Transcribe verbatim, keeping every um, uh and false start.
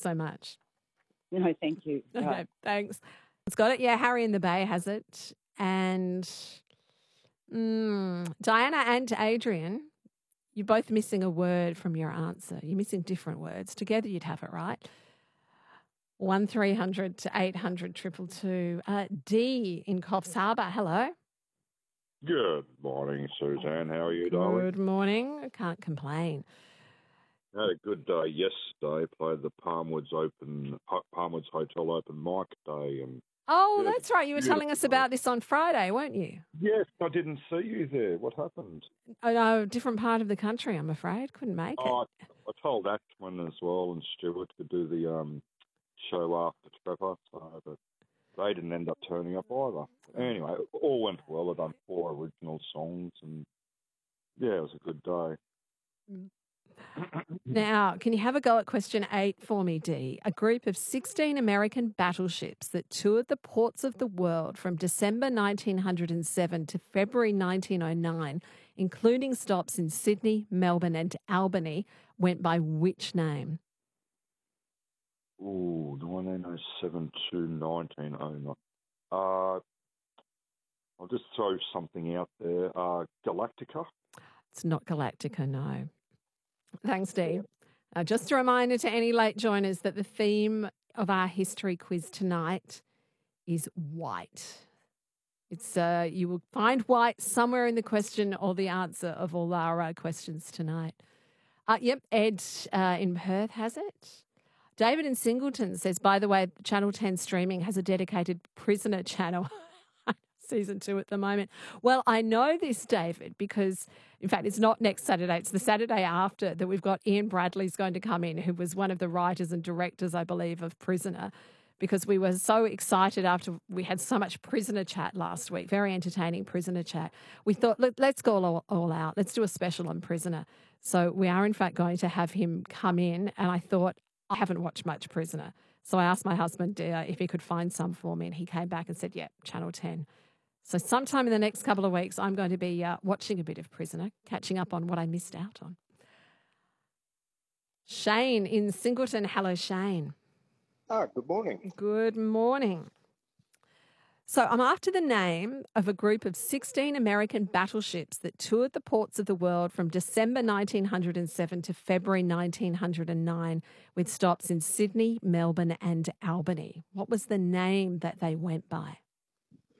so much. No, thank you. Okay, Right. thanks. It's got it. Yeah, Harry in the Bay has it. And mm, Diana and Adrian, you're both missing a word from your answer. You're missing different words. Together you'd have it right. One three hundred to eight hundred triple two. Uh, D in Coffs Harbour. Hello. Good morning, Suzanne. How are you, darling? Good morning. I can't complain. I had a good day yesterday. Played the Palmwoods Open, Palmwoods Hotel Open mic day, and Oh, yeah, that's right. You were telling us about this on Friday, weren't you? yes, I didn't see you there. What happened? Oh, no, different part of the country, I'm afraid. Couldn't make Oh, it. I, I told Ashwin as well and Stuart to do the um, show after Trevor, so but they didn't end up turning up either. Anyway, it all went well. I'd done four original songs, and yeah, it was a good day. Now, can you have a go at question eight for me, Dee? A group of sixteen American battleships that toured the ports of the world from December nineteen oh seven to February nineteen oh nine, including stops in Sydney, Melbourne and Albany, went by which name? Ooh, nineteen oh seven to nineteen oh nine. Uh, I'll just throw something out there. Uh, Galactica? It's not Galactica, no. Thanks, Dee. Uh, just a reminder to any late joiners that the theme of our history quiz tonight is white. It's uh, you will find white somewhere in the question or the answer of all our uh, questions tonight. Uh, yep, Ed uh, in Perth has it. David in Singleton says, by the way, Channel ten streaming has a dedicated prisoner channel. Season two at the moment. Well, I know this, David, because, in fact, it's not next Saturday. It's the Saturday after that we've got Ian Bradley's going to come in, who was one of the writers and directors, I believe, of Prisoner, because we were so excited after we had so much prisoner chat last week, very entertaining prisoner chat. We thought, Let, let's go all, all out. Let's do a special on Prisoner. So we are, in fact, going to have him come in, and I thought, I haven't watched much Prisoner. So I asked my husband uh, if he could find some for me, and he came back and said, yeah, Channel ten. So sometime in the next couple of weeks, I'm going to be uh, watching a bit of Prisoner, catching up on what I missed out on. Shane in Singleton. Hello, Shane. Ah, good morning. Good morning. So I'm after the name of a group of sixteen American battleships that toured the ports of the world from December nineteen oh seven to February nineteen oh nine, with stops in Sydney, Melbourne and Albany. What was the name that they went by?